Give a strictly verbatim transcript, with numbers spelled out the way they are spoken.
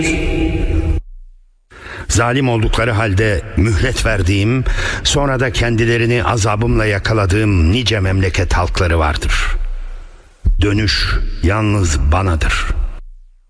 Zalim oldukları halde mühlet verdiğim, sonra da kendilerini azabımla yakaladığım nice memleket halkları vardır. Dönüş yalnız banadır.